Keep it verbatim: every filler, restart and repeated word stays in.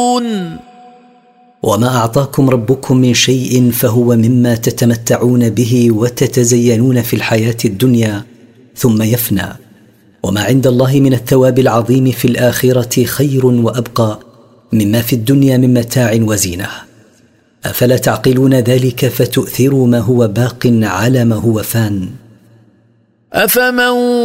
وما أعطاكم ربكم من شيء فهو مما تتمتعون به وتتزينون في الحياة الدنيا ثم يفنى، وما عند الله من الثواب العظيم في الآخرة خير وأبقى مما في الدنيا من متاع وزينة. أفلا تعقلون ذلك فتؤثروا ما هو باق على ما هو فان؟ أفمن